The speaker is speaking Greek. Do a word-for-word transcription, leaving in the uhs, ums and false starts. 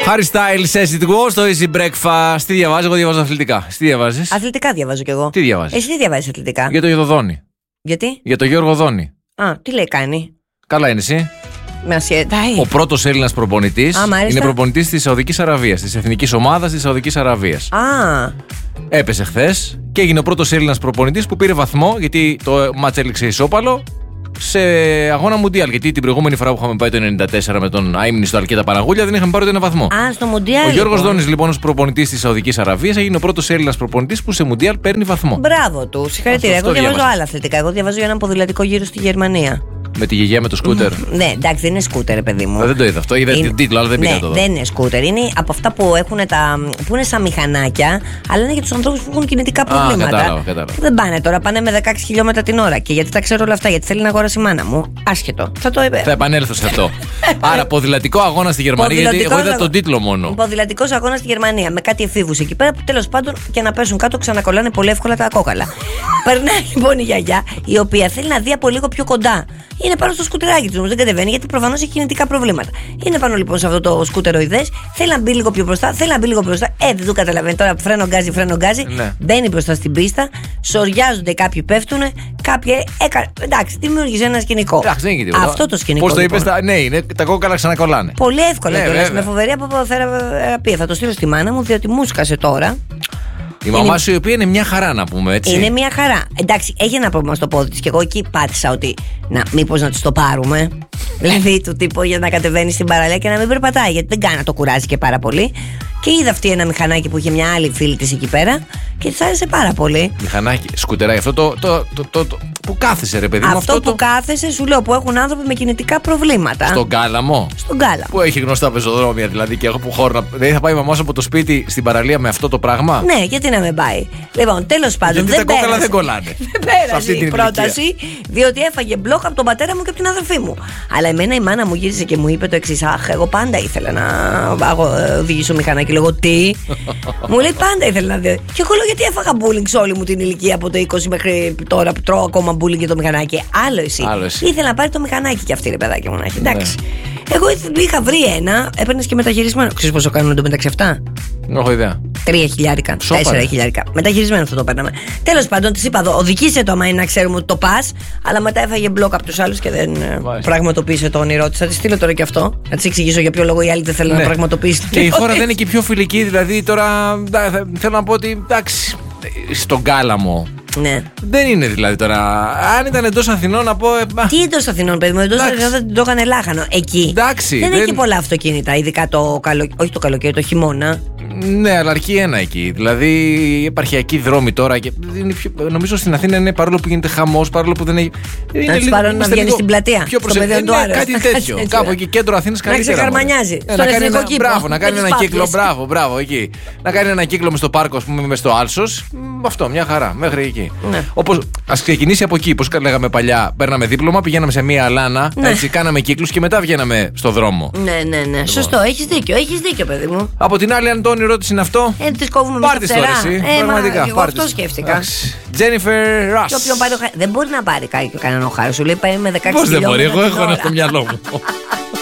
Harry Styles, Acid Wash, στο Easy Breakfast. Τι διαβάζω, εγώ διαβάζω αθλητικά. Τι διαβάζεις? Αθλητικά διαβάζω κι εγώ. Τι διαβάζεις? Εσύ τι διαβάζεις αθλητικά? Για το Γιωδόνη. Γιατί? Για το Γιώργο Δόνη. Α, τι λέει κάνει? Καλά είναι εσύ. Με ασχετάει. Ο πρώτος Έλληνας προπονητής. Α, είναι προπονητής της Σαουδικής Αραβίας, της εθνικής ομάδας της Σαουδικής Αραβίας. Α. Έπεσε χθες και έγινε ο πρώτος Έλληνας προπονητής που πήρε βαθμό, γιατί το μάτς έληξε ισόπαλο, σε αγώνα Μουντιάλ. Γιατί την προηγούμενη φορά που είχαμε πάει το ενενήντα τέσσερα με τον Άιμνη στο Αλκέτα Παναγούλια δεν είχαμε πάρει ούτε ένα βαθμό. Α, στο Μουντιάλ. Ο Γιώργος λοιπόν. Δόνης, λοιπόν, ως προπονητής της Σαουδικής Αραβίας, έγινε ο πρώτος Έλληνας προπονητής που σε Μουντιάλ παίρνει βαθμό. Μπράβο του. Συγχαρητήρια. Αυτό, Εγώ αυτό διαβάζω διάβασα. άλλα αθλητικά. Εγώ διαβάζω για ένα ποδηλατικό γύρο στη Γερμανία. Με τη γιαγιά με το σκούτερ. Ναι, εντάξει, δεν είναι σκούτερ, παιδί μου. Α, δεν το είδα αυτό. Είδα Είναι- την τίτλο, αλλά δεν πήγα ναι, το δω. δεν είναι σκούτερ. Είναι από αυτά που, έχουν τα, που είναι σαν μηχανάκια, αλλά είναι για τους ανθρώπους που έχουν κινητικά προβλήματα. κατάλαβα, κατάλαβα. Που δεν πάνε τώρα, πάνε με δεκαέξι χιλιόμετρα την ώρα. Και γιατί τα ξέρω όλα αυτά, γιατί θέλει να αγοράσει η μάνα μου. Άσχετο. Θα το είπε. Θα επανέλθω σε αυτό. Άρα, ποδηλατικό αγώνα στη Γερμανία, γιατί εγώ είδα τον τίτλο μόνο. Ποδηλατικός αγώνα στη Γερμανία με κάτι εφήβους εκεί πέρα που τέλος πάντων και να πέσουν κάτω ξανακολλάνε πολύ εύκολα τα κόκαλα. Περνάει λοιπόν η γιαγιά, η οποία θέλει να δει από λίγο πιο κοντά. Είναι πάνω στο σκουτεράκι του, όμως δεν κατεβαίνει γιατί προφανώς έχει κινητικά προβλήματα. Είναι πάνω λοιπόν σε αυτό το σκουτεροειδές, θέλει να μπει λίγο πιο μπροστά, θέλει να μπει λίγο μπροστά. Ε, δεν το καταλαβαίνει τώρα. Φρένο γκάζι, φρένο γκάζι. Ναι. Μπαίνει μπροστά στην πίστα, σοριάζονται, κάποιοι πέφτουν, κάποιοι. Έκα... Εντάξει, δημιούργησε ένα σκηνικό. Εντάξει, δεν είναι τίποτα. Αυτό το σκηνικό. Πώς το λοιπόν. είπες, τα... ναι, είναι, τα κόκαλα ξανακολλάνε. Πολύ εύκολα Ναι, κιόλας, βέβαια. με φοβερή αποθεραπεία. Θα το στείλω στη μάνα μου, διότι μου σκάσε τώρα. Η μαμά σου, η οποία είναι μια χαρά, να πούμε έτσι. Είναι μια χαρά. Εντάξει, έχει ένα πρόβλημα στο πόδι τη και εγώ εκεί πάτησα ότι να, μήπως να τη το πάρουμε. Δηλαδή του τύπου για να κατεβαίνει στην παραλία και να μην περπατάει, γιατί δεν κάνει να το κουράζει και πάρα πολύ. Και είδα αυτή ένα μηχανάκι που είχε μια άλλη φίλη τη εκεί πέρα και τη άρεσε πάρα πολύ. Μηχανάκι, σκουτεράκι, αυτό το, το, το, το, το που κάθεσαι, ρε παιδί μου. Αυτό, Αυτό που το... κάθεσαι, σου λέω, που έχουν άνθρωποι με κινητικά προβλήματα. Στον Κάλαμο. Στον Κάλαμο. Που έχει γνωστά πεζοδρόμια, δηλαδή, και εγώ που χώρο. Δηλαδή θα πάει η μαμά σου από το σπίτι στην παραλία με αυτό το πράγμα. Ναι, γιατί να μην πάει. Λοιπόν, τέλος πάντων. Γιατί δεν τα κόκαλα πέρασε. δεν κολλάνε. Δεν πέρασε αυτή την η πρόταση, διότι έφαγε μπλοκ από τον πατέρα μου και από την αδερφή μου. Αλλά εμένα η μάνα μου γύρισε και μου είπε το εξής. Αχ, εγώ πάντα ήθελα να αγω- οδηγήσω μηχανάκι. Λέγω τι. Μου λέει πάντα ήθελα να δει. Και εγώ λέω γιατί έφαγα μπούλινγκ σε όλη μου την ηλικία από το είκοσι μέχρι τώρα που τρώω ακόμα μπούλινγκ για το μηχανάκι. Άλλο εσύ. Άλλο εσύ. Ήθελα να πάρει το μηχανάκι κι αυτή, ρε παιδάκι μου να έχει. Εντάξει. Εγώ είχα βρει ένα, έπαιρνε και μεταχειρισμένο. Ξέρεις πόσο κάνουν εντωμεταξύ αυτά? Δεν έχω ιδέα. Τρία χιλιάρικα, Σόπα, τέσσερα ρε. χιλιάρικα. Μεταχειρισμένο αυτό το παίρναμε. Τέλος πάντων, τη είπα εδώ, οδηγήσε το άμα είναι να ξέρουμε ότι το πα, αλλά μετά έφαγε μπλοκ από του άλλου και δεν ε, Μάλιστα. πραγματοποίησε το όνειρό τη. Θα τη στείλω τώρα και αυτό. Να τη εξηγήσω για ποιο λόγο οι άλλοι δεν θέλουν Ναι. να πραγματοποιήσουν. Και η χώρα δεν είναι και πιο φιλική, δηλαδή τώρα. δα- θα- Θέλω να πω ότι εντάξει. Στον Κάλαμο. Ναι. Δεν είναι δηλαδή τώρα. Αν ήταν εντός Αθηνών να πω. ε, μα, Τι εντός Αθηνών, παιδί μου, εντός Εντάξει. Αθηνών δεν το έκανε λάχανο. Εκεί Εντάξει, δεν, δεν- έχει πολλά αυτοκίνητα, ειδικά το καλοκαίρι. Όχι το καλοκαίρι, το χειμώνα. Ναι, αλλά αρκεί ένα εκεί. Δηλαδή η επαρχιακή δρόμη τώρα. Και είναι πιο, νομίζω στην Αθήνα είναι παρόλο που γίνεται χαμός, παρόλο που δεν έχει. είναι Να της λίγο- πάρω να είμαστε βγαίνει λίγο στην πλατεία, Πιο στο προσεκτικοί. Μεδέντο Άρεος. Κάτι Να τέτοιο. κάτσει έτσι, Κάπου ωραία. εκεί κέντρο Αθήνας Να καλύτερα. ξεχαρμανιάζει, μόνο. στον να κάνει εθνικό ένα, κήπο, μπράβο, να με κάνει τις ένα πάπλες. κύκλο. Μπράβο, μπράβο, εκεί. Να κάνει ένα κύκλο μες στο πάρκο, ας πούμε, μες στο Άλσος. Μ, Αυτό, μια χαρά, μέχρι εκεί. Ναι. Όπως ας ξεκινήσει από εκεί, όπως λέγαμε παλιά, παίρναμε δίπλωμα, πηγαίναμε σε μία αλάνα, Ναι. έτσι, κάναμε κύκλους και μετά βγαίναμε στο δρόμο. Ναι, ναι, ναι. Σωστό, έχει δίκιο, έχει δίκιο, παιδί μου. Από την άλλη, αν το όνειρό της είναι αυτό. Ε, τη κόβουμε με Πάρ' στα της τώρα φτερά. εσύ. Ε, μα, Πραγματικά. εγώ πάρ' αυτό της. σκέφτηκα. Εντάξει. Jennifer Rush. Και όποιον πάρει το χάρη. Δεν μπορεί να πάρει κανέναν χάρη. Σου λέει πάει με δεκαέξι Πώς δεν μπορεί, χιλιόμετρα εγώ την έχω ένα ώρα. στο μυαλό μου.